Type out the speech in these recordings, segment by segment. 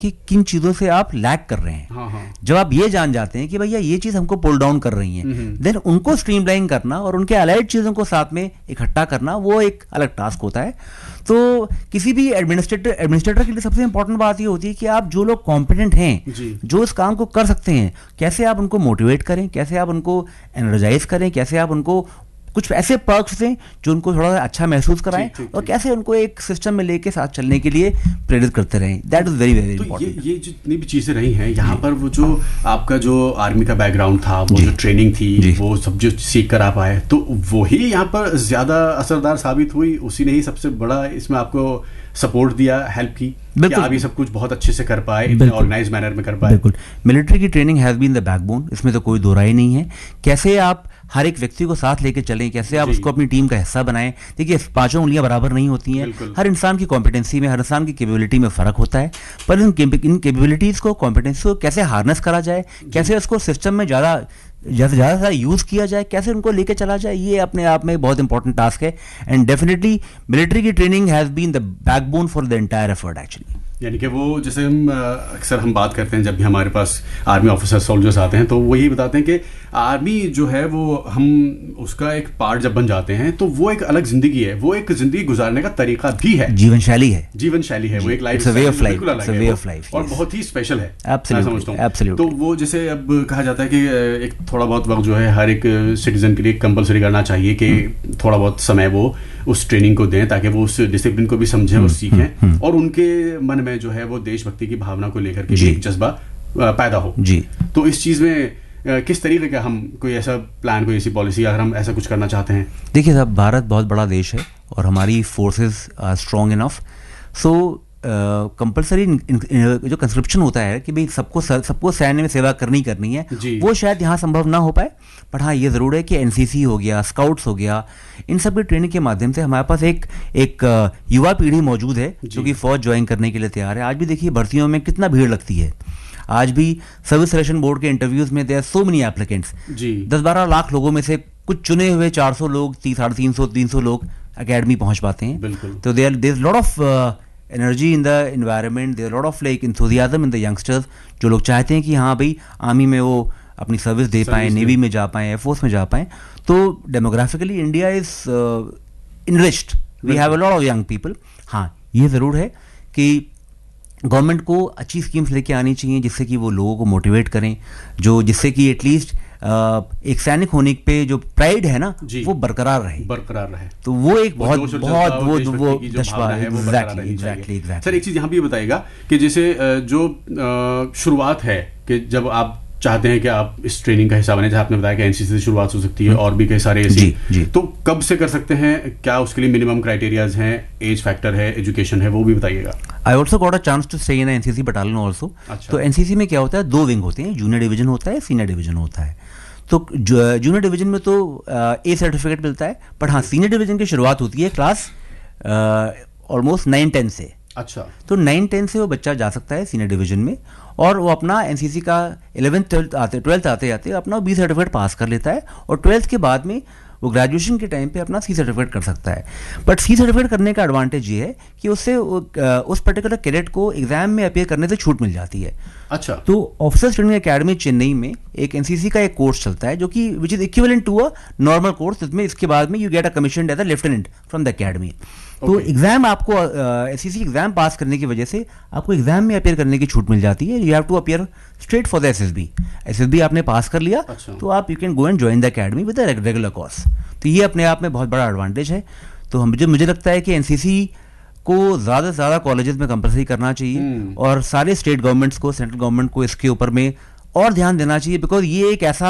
कि किन चीज़ों से आप लैग कर रहे हैं। हाँ हाँ। जब आप ये जान जाते हैं कि भैया ये चीज़ हमको पुल डाउन कर रही है, देन उनको स्ट्रीमलाइन करना और उनके अलाइड चीज़ों को साथ में इकट्ठा करना वो एक अलग टास्क होता है। तो किसी भी एडमिनिस्ट्रेटर के लिए सबसे इंपॉर्टेंट बात ये होती है कि आप जो लोग कॉम्पिटेंट हैं, जो इस काम को कर सकते हैं, कैसे आप उनको मोटिवेट करें, कैसे आप उनको एनर्जाइज करें, कैसे आप उनको कुछ ऐसे पर्क्स दें जो उनको थोड़ा अच्छा महसूस कराएं, और कैसे उनको एक सिस्टम में लेके साथ चलने के लिए प्रेरित करते रहें। That is very very important. ये जितनी भी चीज़ें रही हैं यहाँ पर, वो जो आपका जो आर्मी का बैकग्राउंड था, वो जो ट्रेनिंग थी, वो सब जो सीख कर आप आए, तो वही यहाँ पर ज़्यादा असरदार साबित हुई। उसी ने ही सबसे बड़ा इसमें आपको सपोर्ट दिया, हेल्प की कि आप ये सब कुछ बहुत अच्छे से कर पाए, इतने ऑर्गेनाइज मैनर में कर पाए। बिल्कुल, मिलिट्री की training has been the backbone, इसमें तो कोई दो राय नहीं है। कैसे आप हर एक व्यक्ति को साथ लेके चलें, कैसे आप उसको अपनी टीम का हिस्सा बनाएं। देखिए, पांचों उंगलियां बराबर नहीं होती हैं, हर इंसान की कॉम्पिटेंसी में, हर इंसान की कैपेबिलिटी में फ़र्क होता है, पर इन कैपेबिलिटीज़ को, कॉम्पिटेंसी को कैसे हार्नेस करा जाए, कैसे उसको सिस्टम में ज़्यादा यूज़ किया जाए, कैसे उनको लेके चला जाए, ये अपने आप में बहुत इंपॉर्टेंट टास्क है। एंड डेफिनेटली मिलिट्री की training has been the backbone for the entire effort actually. यानी कि वो जैसे हम अक्सर हम बात करते हैं जब भी हमारे पास आर्मी ऑफिसर सोल्जर्स आते हैं, तो वो यही बताते हैं कि आर्मी जो है वो हम उसका एक पार्ट जब बन जाते हैं तो वो एक अलग जिंदगी है, वो एक जिंदगी गुजारने का तरीका भी है, जीवन शैली है, वो एक लाइफ, वे ऑफ लाइफ और बहुत ही स्पेशल है। एब्सोल्युटली। तो वो जैसे अब कहा जाता है कि एक थोड़ा बहुत वक्त जो है हर एक सिटीजन के लिए कंपलसरी करना चाहिए कि थोड़ा बहुत समय वो उस ट्रेनिंग को दें, ताकि वो उस डिसिप्लिन को भी समझें और सीखें, और उनके मन में जो है वो देशभक्ति की भावना को लेकर के एक जज्बा पैदा हो जी। तो इस चीज में किस तरीके का हम कोई ऐसा प्लान, कोई ऐसी पॉलिसी, अगर हम ऐसा कुछ करना चाहते हैं? देखिए साहब, भारत बहुत बड़ा देश है और हमारी forces are strong enough, so compulsory जो कंस्क्रिप्शन होता है कि भाई सबको सैन्य में सेवा करनी है, वो शायद यहाँ संभव ना हो पाए। पर हाँ, ये ज़रूर है कि एनसीसी हो गया, स्काउट्स हो गया, इन सब की ट्रेनिंग के माध्यम से हमारे पास एक युवा पीढ़ी मौजूद है जो कि फौज ज्वाइन करने के लिए तैयार है। आज भी देखिए भर्तियों में कितना भीड़ लगती है, आज भी सर्विस सिलेक्शन बोर्ड के इंटरव्यूज में there so many applicants, 10-12 lakh लोगों में से कुछ चुने हुए 400 लोग, 350-300 लोग अकेडमी पहुंच पाते हैं। तो there is lot of energy in the environment, there lot of like enthusiasm in the youngsters, जो लोग चाहते हैं कि हाँ भाई आर्मी में वो अपनी सर्विस दे पाएँ, नेवी में जा पाएँ, एयरफोर्स में जा पाएँ। तो demographically India is enriched, we have a lot of young people. हाँ, ये ज़रूर है कि गवर्नमेंट को अच्छी स्कीम्स लेके आनी चाहिए जिससे कि वो लोगों को मोटिवेट करें, जिससे कि एटलीस्ट एक सैनिक होने पे जो प्राइड है ना वो बरकरार रहे। तो वो एक बहुत वो जज्बा है। एग्जैक्टली। सर, एक चीज यहाँ भी बताइएगा कि जैसे जो शुरुआत है कि जब आप चाहते हैं कि आप इस ट्रेनिंग का हिस्सा बने, जैसे आपने बताया कि एनसीसी से शुरुआत हो सकती है और भी कई सारे ऐसे, तो कब से कर सकते हैं? क्या उसके लिए मिनिमम क्राइटेरियाज हैं, एज फैक्टर है, एजुकेशन है, वो भी बताइएगा। I also got a chance to stay in NCC battalion also. तो एनसीसी में क्या होता है, 2 विंग होते हैं, जूनियर डिवीजन होता है, सीनियर डिवीजन होता है। तो जूनियर डिवीजन में तो ए सर्टिफिकेट मिलता है, पर हाँ सीनियर डिवीजन की शुरुआत होती है क्लास ऑलमोस्ट 9-10 से। अच्छा। तो 9-10 से वो बच्चा जा सकता है सीनियर डिवीजन में, और वो अपना एनसीसी का 11th 12th आते आते अपना बी सर्टिफिकेट पास कर लेता है, और 12th के बाद में वो ग्रेजुएशन के टाइम पे अपना सी सर्टिफिकेट कर सकता है। बट सी सर्टिफिकेट करने का एडवांटेज ये है कि उससे उस पर्टिकुलर कैडेट को एग्जाम में अपीयर करने से छूट मिल जाती है। अच्छा। तो ऑफिसर्स ट्रेनिंग एकेडमी चेन्नई में एक एनसीसी का एक कोर्स चलता है जो कि which is equivalent to a normal course, जिसमें इसके बाद में you get a commission as a lieutenant from the academy. तो एग्जाम आपको एससीसी एग्जाम पास करने की वजह से आपको एग्जाम में अपीयर करने की छूट मिल जाती है। You have to appear straight for the SSB आपने पास कर लिया। अच्छा। तो आप you can go and join the academy with the regular course. तो ये अपने आप में बहुत बड़ा एडवांटेज है। तो मुझे लगता है कि एनसीसी को ज़्यादा से ज़्यादा कॉलेजेस में कंपलसरी करना चाहिए, और सारे स्टेट गवर्नमेंट्स को, सेंट्रल गवर्नमेंट को इसके ऊपर में और ध्यान देना चाहिए, बिकॉज ये एक ऐसा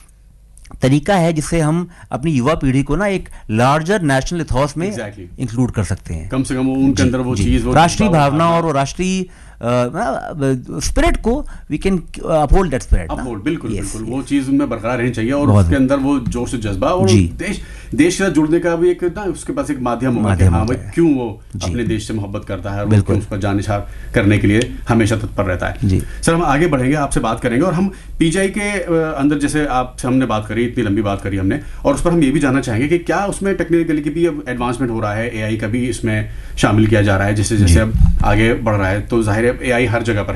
तरीका है जिससे हम अपनी युवा पीढ़ी को ना एक लार्जर नेशनल इथॉस में इंक्लूड कर सकते हैं। कम से कम उनके अंदर वो चीज, राष्ट्रीय भावना और राष्ट्रीय स्पिरिट को we can uphold that spirit. बिल्कुल बिल्कुल वो चीज उनमें बरकरार रहनी चाहिए, और उसके अंदर वो जोश से जज्बा और देश के साथ जुड़ने का भी एक ना उसके पास एक माध्यम होगा कि हाँ भाई क्यों वो अपने देश से मोहब्बत करता है और उस पर जानिछार करने के लिए हमेशा तत्पर रहता है। सर, हम आगे बढ़ेंगे, आपसे बात करेंगे, और हम पीजीआई के अंदर जैसे आपसे हमने बात करी, इतनी लंबी बात करी हमने, और उस पर हम ये भी जानना चाहेंगे कि क्या उसमें टेक्निकली की भी अब एडवांसमेंट हो रहा है, एआई का भी इसमें शामिल किया जा रहा है, जैसे जैसे अब आगे बढ़ रहा है, तो जाहिर है एआई हर जगह पर